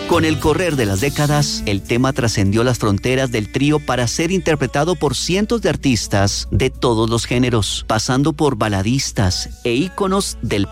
Con el correr de las décadas, el tema trascendió las fronteras del trío para ser interpretado por cientos de artistas de todos los géneros, pasando por baladistas e íconos del